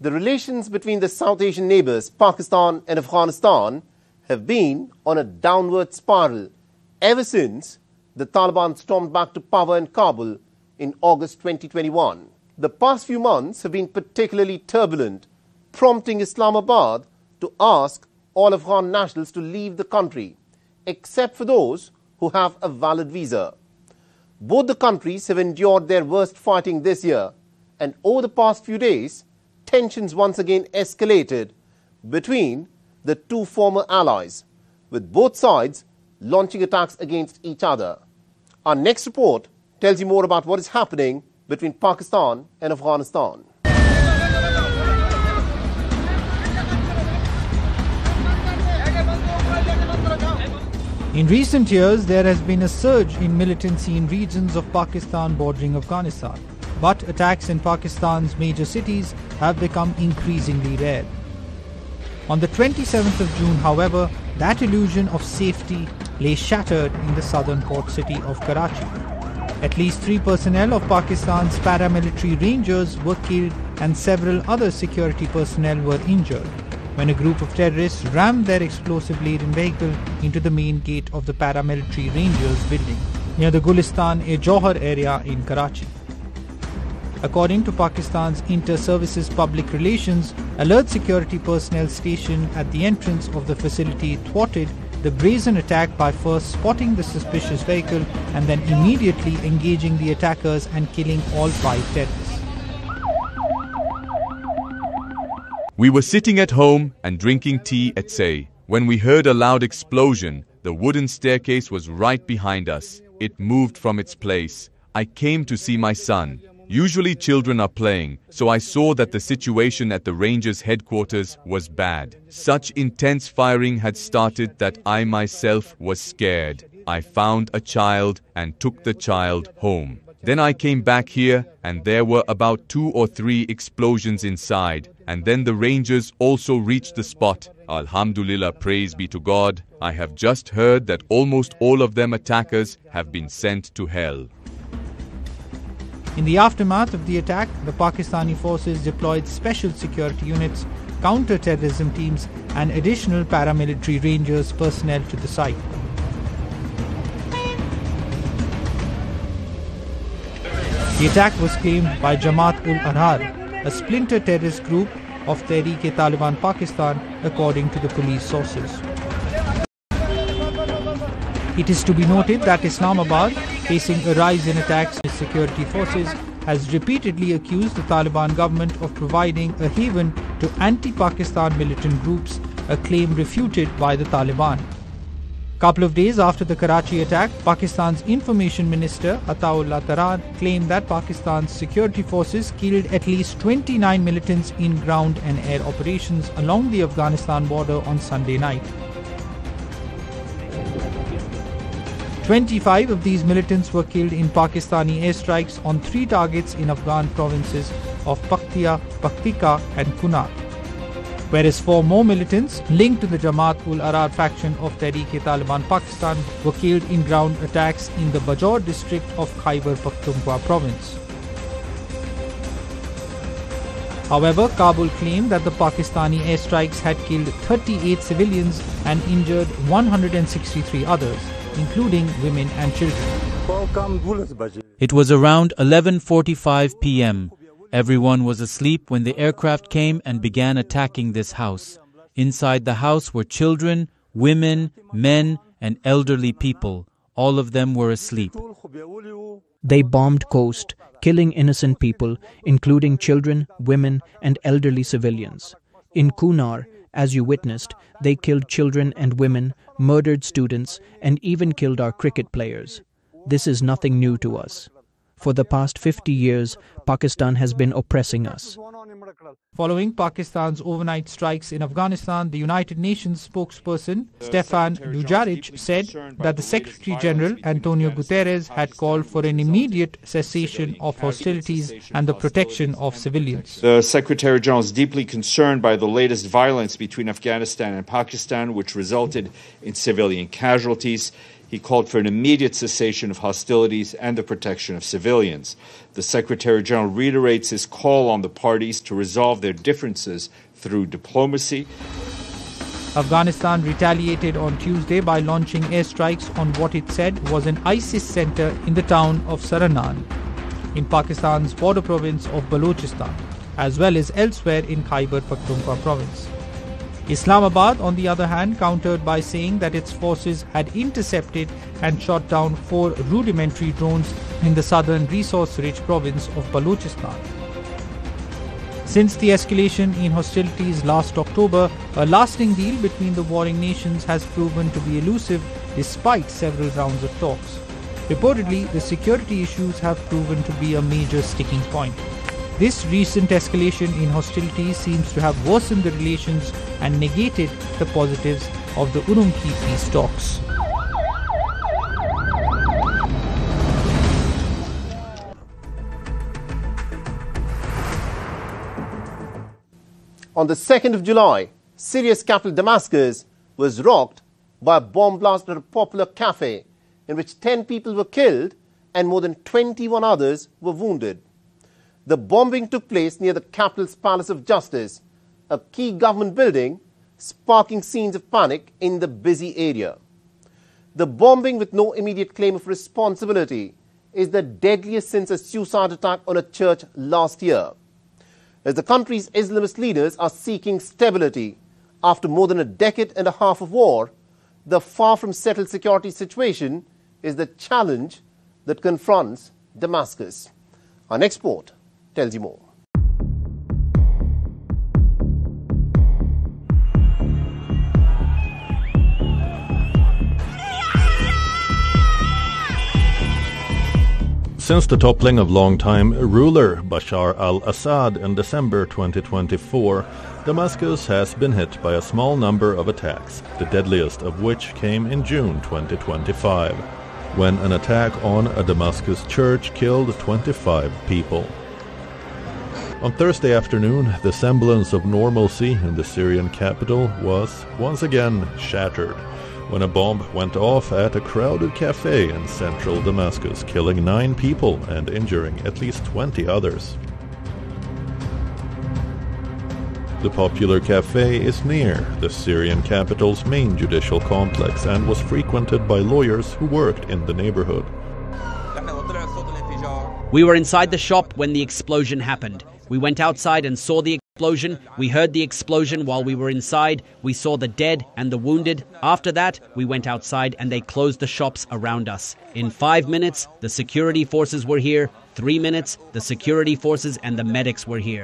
The relations between the South Asian neighbors, Pakistan and Afghanistan, have been on a downward spiral ever since the Taliban stormed back to power in Kabul in August 2021. The past few months have been particularly turbulent, prompting Islamabad to ask all Afghan nationals to leave the country, except for those who have a valid visa. Both the countries have endured their worst fighting this year, and over the past few days, tensions once again escalated between the two former allies, with both sides launching attacks against each other. Our next report tells you more about what is happening between Pakistan and Afghanistan. In recent years, there has been a surge in militancy in regions of Pakistan bordering Afghanistan. But attacks in Pakistan's major cities have become increasingly rare. On the 27th of June, however, that illusion of safety lay shattered in the southern port city of Karachi. At least 3 personnel of Pakistan's paramilitary rangers were killed and several other security personnel were injured when a group of terrorists rammed their explosive-laden vehicle into the main gate of the paramilitary rangers building near the Gulistan-e-Johar area in Karachi. According to Pakistan's Inter-Services Public Relations, alert security personnel stationed at the entrance of the facility thwarted the brazen attack by first spotting the suspicious vehicle and then immediately engaging the attackers and killing all 5 terrorists. We were sitting at home and drinking tea at Say when we heard a loud explosion. The wooden staircase was right behind us. It moved from its place. I came to see my son. Usually children are playing, so I saw that the situation at the Rangers headquarters was bad. Such intense firing had started that I myself was scared. I found a child and took the child home. Then I came back here and there were about 2 or 3 explosions inside, and then the Rangers also reached the spot. Alhamdulillah, praise be to God. I have just heard that almost all of them attackers have been sent to hell. In the aftermath of the attack, the Pakistani forces deployed special security units, counter-terrorism teams and additional paramilitary rangers personnel to the site. The attack was claimed by Jamaat-ul-Ahrar, a splinter terrorist group of Tehreek-e-Taliban Pakistan, according to the police sources. It is to be noted that Islamabad, facing a rise in attacks by security forces, has repeatedly accused the Taliban government of providing a haven to anti-Pakistan militant groups, a claim refuted by the Taliban. A couple of days after the Karachi attack, Pakistan's Information Minister Ataullah Taran claimed that Pakistan's security forces killed at least 29 militants in ground and air operations along the Afghanistan border on Sunday night. 25 of these militants were killed in Pakistani airstrikes on 3 targets in Afghan provinces of Paktia, Paktika and Kunar. Whereas 4 more militants linked to the Jamaat-ul-Ahrar faction of Tehreek-e-Taliban Pakistan were killed in ground attacks in the Bajaur district of Khyber Pakhtunkhwa province. However, Kabul claimed that the Pakistani airstrikes had killed 38 civilians and injured 163 others, including women and children. It was around 11:45 p.m. Everyone was asleep when the aircraft came and began attacking this house. Inside the house were children, women, men, and elderly people. All of them were asleep. They bombed coast, killing innocent people, including children, women, and elderly civilians. In Kunar, as you witnessed, they killed children and women, murdered students, and even killed our cricket players. This is nothing new to us. For the past 50 years, Pakistan has been oppressing us. Following Pakistan's overnight strikes in Afghanistan, the United Nations spokesperson Stefan Dujarric said that the Secretary General Antonio Guterres had called for an immediate cessation of hostilities and the protection of civilians. The Secretary General is deeply concerned by the latest violence between Afghanistan and Pakistan, which resulted in civilian casualties. He called for an immediate cessation of hostilities and the protection of civilians. The Secretary General reiterates his call on the parties to resolve their differences through diplomacy. Afghanistan retaliated on Tuesday by launching airstrikes on what it said was an ISIS center in the town of Saranan, in Pakistan's border province of Balochistan, as well as elsewhere in Khyber Pakhtunkhwa province. Islamabad, on the other hand, countered by saying that its forces had intercepted and shot down 4 rudimentary drones in the southern resource-rich province of Balochistan. Since the escalation in hostilities last October, a lasting deal between the warring nations has proven to be elusive despite several rounds of talks. Reportedly, the security issues have proven to be a major sticking point. This recent escalation in hostilities seems to have worsened the relations and negated the positives of the Urumqi peace talks. On the 2nd of July, Syria's capital Damascus was rocked by a bomb blast at a popular cafe in which 10 people were killed and more than 21 others were wounded. The bombing took place near the capital's Palace of Justice, a key government building, sparking scenes of panic in the busy area. The bombing, with no immediate claim of responsibility, is the deadliest since a suicide attack on a church last year. As the country's Islamist leaders are seeking stability after more than a decade and a half of war, the far from settled security situation is the challenge that confronts Damascus. Our next report tells you more. Since the toppling of longtime ruler Bashar al-Assad in December 2024, Damascus has been hit by a small number of attacks, the deadliest of which came in June 2025, when an attack on a Damascus church killed 25 people. On Thursday afternoon, the semblance of normalcy in the Syrian capital was once again shattered when a bomb went off at a crowded cafe in central Damascus, killing 9 people and injuring at least 20 others. The popular cafe is near the Syrian capital's main judicial complex and was frequented by lawyers who worked in the neighborhood. We were inside the shop when the explosion happened. We went outside and saw the explosion. We heard the explosion while we were inside. We saw the dead and the wounded. After that, we went outside and they closed the shops around us. In 5 minutes, the security forces were here. 3 minutes, the security forces and the medics were here.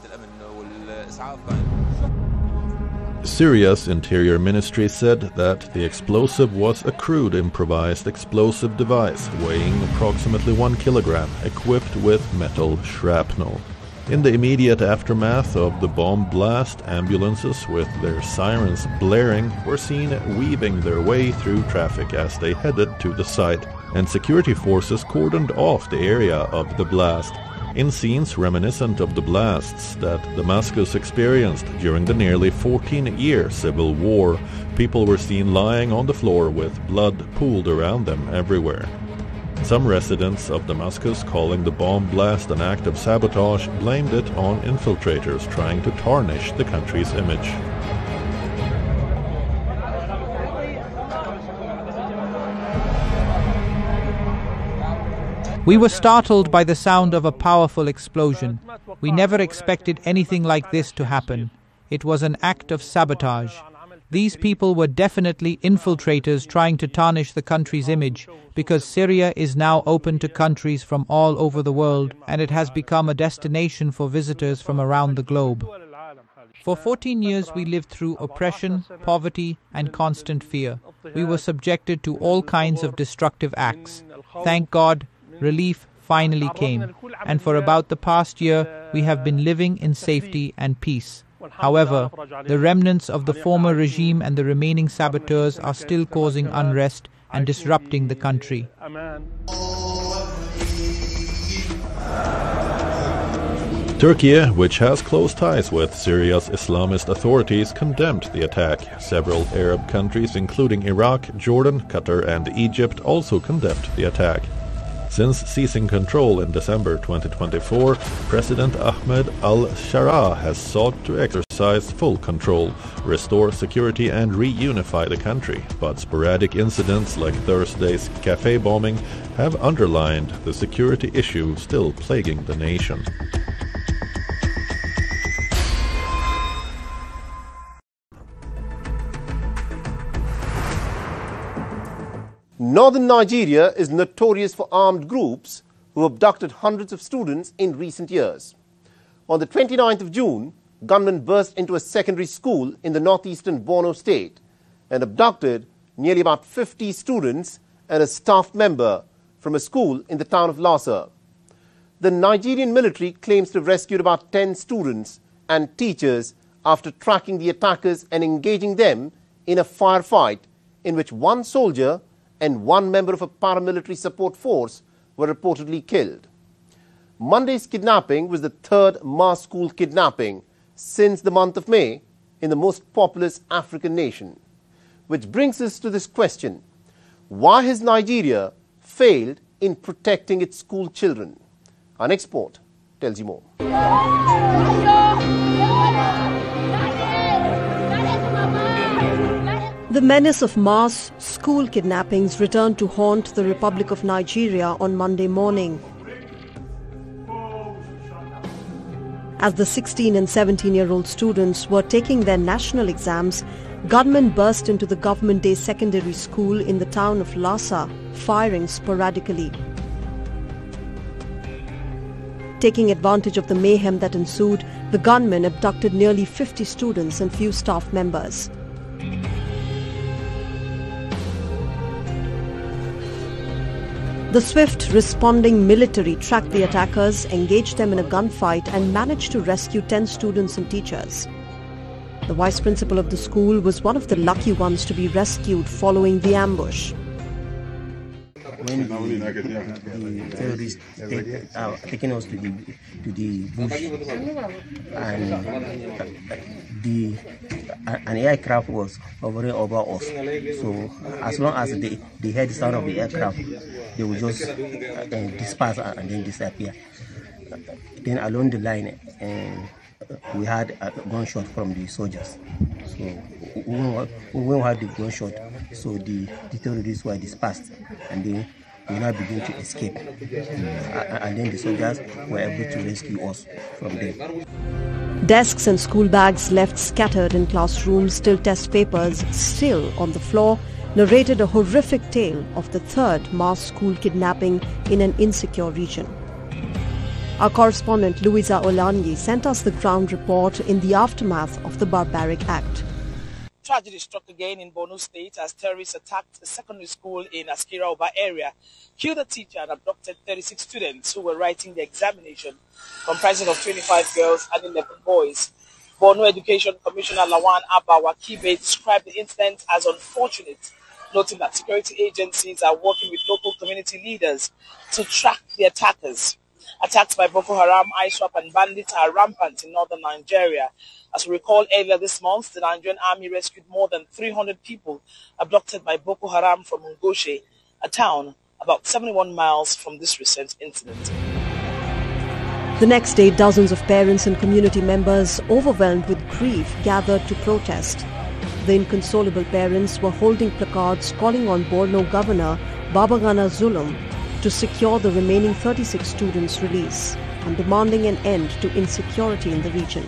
Syria's Interior Ministry said that the explosive was a crude improvised explosive device weighing approximately 1 kilogram, equipped with metal shrapnel. In the immediate aftermath of the bomb blast, ambulances with their sirens blaring were seen weaving their way through traffic as they headed to the site, and security forces cordoned off the area of the blast. In scenes reminiscent of the blasts that Damascus experienced during the nearly 14-year civil war, people were seen lying on the floor with blood pooled around them everywhere. Some residents of Damascus, calling the bomb blast an act of sabotage, blamed it on infiltrators trying to tarnish the country's image. We were startled by the sound of a powerful explosion. We never expected anything like this to happen. It was an act of sabotage. These people were definitely infiltrators trying to tarnish the country's image, because Syria is now open to countries from all over the world, and it has become a destination for visitors from around the globe. For 14 years we lived through oppression, poverty, and constant fear. We were subjected to all kinds of destructive acts. Thank God, relief finally came, and for about the past year we have been living in safety and peace. However, the remnants of the former regime and the remaining saboteurs are still causing unrest and disrupting the country. Turkey, which has close ties with Syria's Islamist authorities, condemned the attack. Several Arab countries, including Iraq, Jordan, Qatar and Egypt, also condemned the attack. Since seizing control in December 2024, President Ahmed al-Sharaa has sought to exercise full control, restore security and reunify the country. But sporadic incidents like Thursday's cafe bombing have underlined the security issue still plaguing the nation. Northern Nigeria is notorious for armed groups who abducted hundreds of students in recent years. On the 29th of June, gunmen burst into a secondary school in the northeastern Borno state and abducted nearly about 50 students and a staff member from a school in the town of Lasa. The Nigerian military claims to have rescued about 10 students and teachers after tracking the attackers and engaging them in a firefight in which one soldier and one member of a paramilitary support force were reportedly killed. Monday's kidnapping was the third mass school kidnapping since the month of May in the most populous African nation. Which brings us to this question: why has Nigeria failed in protecting its school children? Our next report tells you more. The menace of mass school kidnappings returned to haunt the Republic of Nigeria on Monday morning. As the 16 and 17-year-old students were taking their national exams, gunmen burst into the Government Day Secondary School in the town of Lasa, firing sporadically. Taking advantage of the mayhem that ensued, the gunmen abducted nearly 50 students and few staff members. The swift responding military tracked the attackers, engaged them in a gunfight and managed to rescue 10 students and teachers. The vice principal of the school was one of the lucky ones to be rescued following the ambush. When the terrorists taking us to the bush, and an aircraft was hovering over us. So as long as they heard the sound of the aircraft, they would just disperse and then disappear. Then along the line, we had a gunshot from the soldiers. So when we had the gunshot, so the terrorists were dispersed, and then we now begin to escape. And then the soldiers were able to rescue us from them. Desks and school bags left scattered in classrooms, still test papers still on the floor, narrated a horrific tale of the third mass school kidnapping in an insecure region. Our correspondent Louisa Olanyi sent us the ground report in the aftermath of the barbaric act. Tragedy struck again in Borno State as terrorists attacked a secondary school in Askira Oba area, killed a teacher and abducted 36 students who were writing the examination, comprising of 25 girls and 11 boys. Borno Education Commissioner Lawan Abba Wakibe described the incident as unfortunate, noting that security agencies are working with local community leaders to track the attackers. Attacks by Boko Haram, ISWAP and bandits are rampant in northern Nigeria. As we recall, earlier this month, the Nigerian army rescued more than 300 people abducted by Boko Haram from Ngoshe, a town about 71 miles from this recent incident. The next day, dozens of parents and community members, overwhelmed with grief, gathered to protest. The inconsolable parents were holding placards calling on Borno Governor Babagana Zulum to secure the remaining 36 students' release and demanding an end to insecurity in the region.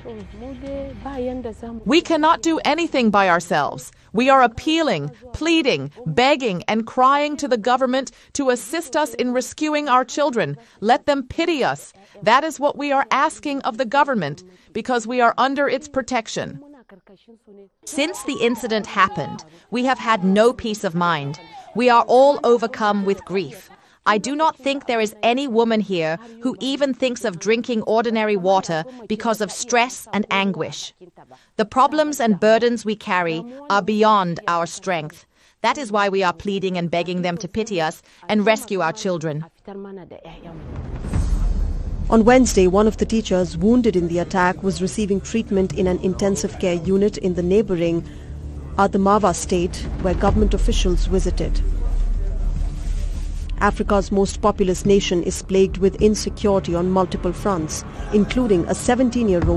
We cannot do anything by ourselves. We are appealing, pleading, begging, and crying to the government to assist us in rescuing our children. Let them pity us. That is what we are asking of the government, because we are under its protection. Since the incident happened, we have had no peace of mind. We are all overcome with grief. I do not think there is any woman here who even thinks of drinking ordinary water because of stress and anguish. The problems and burdens we carry are beyond our strength. That is why we are pleading and begging them to pity us and rescue our children. On Wednesday, one of the teachers wounded in the attack was receiving treatment in an intensive care unit in the neighboring Adamawa state, where government officials visited. Africa's most populous nation is plagued with insecurity on multiple fronts, including a 17-year-old